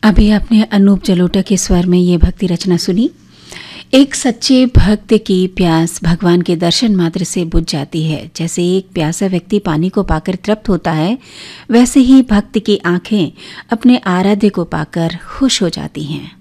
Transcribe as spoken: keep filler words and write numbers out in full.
अभी आपने अनूप जलोटा के स्वर में ये भक्ति रचना सुनी। एक सच्चे भक्त की प्यास भगवान के दर्शन मात्र से बुझ जाती है। जैसे एक प्यासा व्यक्ति पानी को पाकर तृप्त होता है, वैसे ही भक्त की आंखें अपने आराध्य को पाकर खुश हो जाती हैं।